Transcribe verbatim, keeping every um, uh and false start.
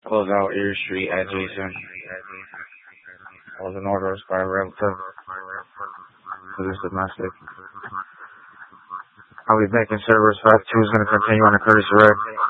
Close out Erie Street at Jason. Close an order by relative. For this domestic. I'll be back in service. five two is going to continue on the Curtis Red.